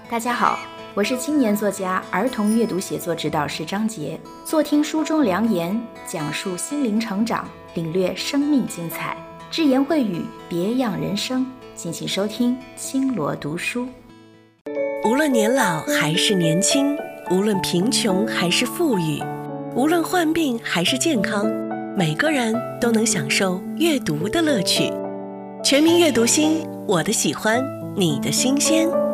大家好，我是青年作家、儿童阅读写作指导师张杰，坐听书中良言，讲述心灵成长，领略生命精彩，只言会语，别样人生。敬请收听青罗读书。 无论年老还是年轻，无论贫穷还是富裕，无论患病还是健康，每个人都能享受阅读的乐趣。全民阅读星，我的喜欢，你的新鲜。